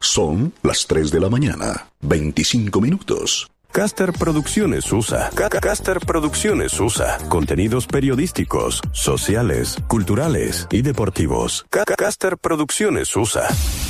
Son las 3 de la mañana, 25 minutos. Caster Producciones USA. Caster Producciones USA. Contenidos periodísticos, sociales, culturales y deportivos. Caster Producciones USA.